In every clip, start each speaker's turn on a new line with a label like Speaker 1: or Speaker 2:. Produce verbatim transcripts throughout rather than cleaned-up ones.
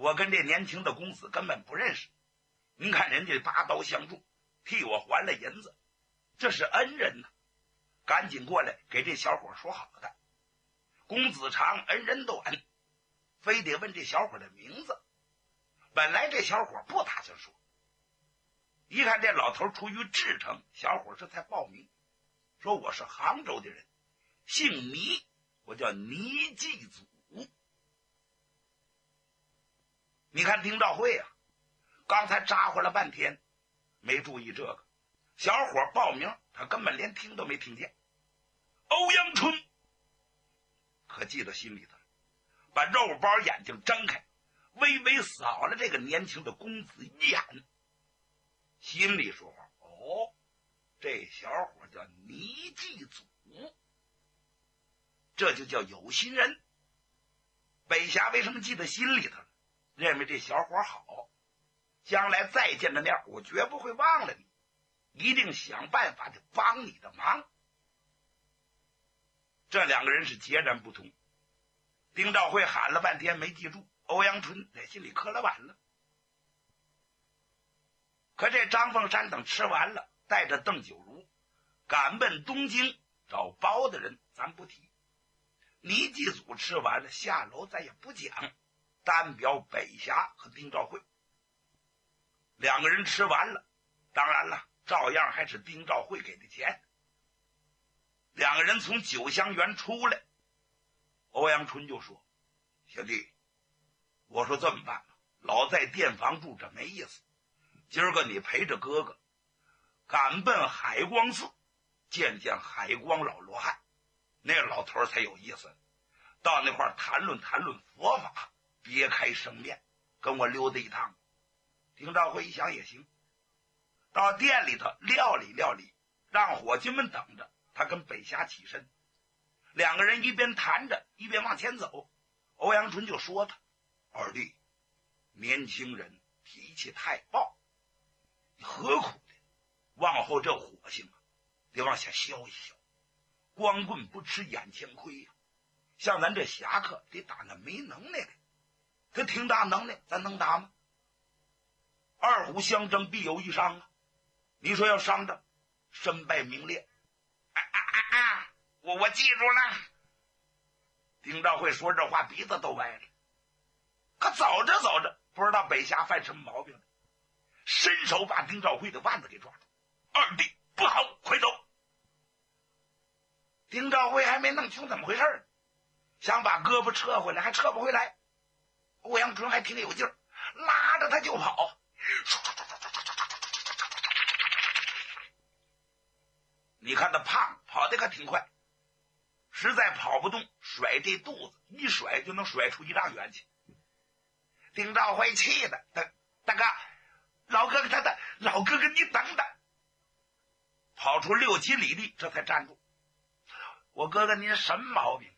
Speaker 1: 我跟这年轻的公子根本不认识，您看人家拔刀相助，替我还了银子，这是恩人呐，赶紧过来给这小伙说好的。公子长恩人短，非得问这小伙的名字。本来这小伙不打算说，一看这老头出于至诚，小伙这才报名，说我是杭州的人，姓倪，我叫倪继祖。你看丁兆会啊，刚才咋呼了半天没注意这个小伙报名，他根本连听都没听见。欧阳春可记到心里头，把肉包眼睛睁开，微微扫了这个年轻的公子一眼，心里说话：哦，这小伙叫倪继祖，这就叫有心人。北峡为什么记在心里头了？认为这小伙好，将来再见着面，我绝不会忘了你，一定想办法的帮你的忙。这两个人是截然不同。丁兆会喊了半天没记住，欧阳春在心里磕了碗了。可这张凤山等吃完了，带着邓九如赶奔东京找包的人，咱不提。倪继祖吃完了，下楼再也不讲，单表北峡和丁兆会。两个人吃完了，当然了，照样还是丁兆会给的钱。两个人从酒香园出来，欧阳春就说：兄弟，我说这么办吧，老在店房住着没意思，今儿个你陪着哥哥赶奔海光寺见见海光老罗汉，那老头才有意思，到那块谈论谈论佛法，别开生面，跟我溜达一趟。丁兆会一想也行，到店里头料理料理，让伙计们等着，他跟北峡起身。两个人一边谈着一边往前走，欧阳春就说他：二弟，年轻人脾气太暴，你何苦的？往后这火性啊，得往下消一消，光棍不吃眼前亏呀、啊。像咱这侠客得打那没能耐的，他挺大能耐，咱能打吗？二虎相争必有一伤啊！你说要伤着，身败名裂。啊啊啊啊！我我记住了。丁兆会说这话鼻子都歪了。可走着走着，不知道北峡犯什么毛病了，伸手把丁兆会的腕子给抓住。二弟不好，快走！丁兆会还没弄清怎么回事，想把胳膊撤回来，还撤不回来。欧阳春还挺有劲儿，拉着他就跑。你看他胖，跑得可挺快，实在跑不动，甩这肚子一甩就能甩出一丈远去。丁兆会气的，大大哥，老哥哥他的老哥哥你等等。跑出六七里地，这才站住。我哥哥您什么毛病？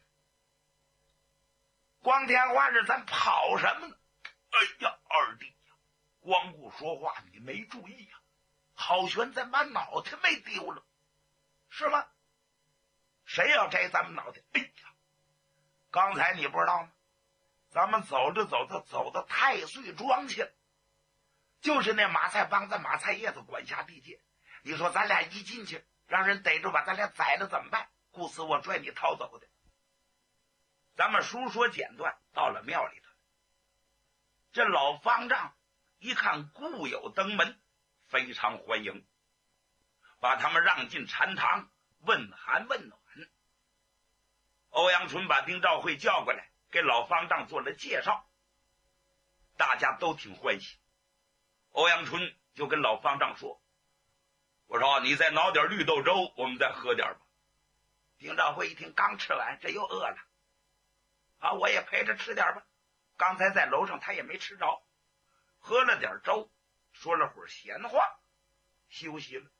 Speaker 1: 光天化日咱跑什么呢？哎呀，二弟呀，光顾说话你没注意呀、啊，好悬咱把脑袋没丢了，是吗？谁要摘咱们脑袋？哎呀，刚才你不知道吗？咱们走着走着走到太岁庄去了，就是那马菜帮子马菜叶子管辖地界。你说咱俩一进去，让人逮着把咱俩宰了怎么办？顾此我拽你逃走的。咱们书说简短，到了庙里头，这老方丈一看故友登门，非常欢迎，把他们让进禅堂，问寒问暖。欧阳春把丁兆会叫过来，给老方丈做了介绍，大家都挺欢喜。欧阳春就跟老方丈说：我说你再熬点绿豆粥，我们再喝点吧。丁兆会一听，刚吃完，这又饿了。啊，我也陪着吃点吧。刚才在楼上他也没吃着，喝了点粥，说了会儿闲话，休息了。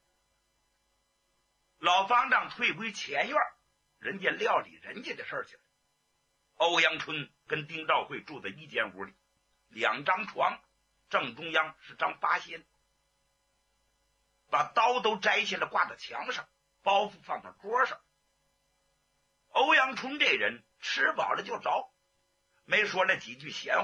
Speaker 1: 老方丈退归前院，人家料理人家的事儿去了。欧阳春跟丁兆会住在一间屋里，两张床，正中央是张八仙，把刀都摘下来挂到墙上，包袱放到桌上。欧阳春这人吃饱了就着，没说了几句闲话。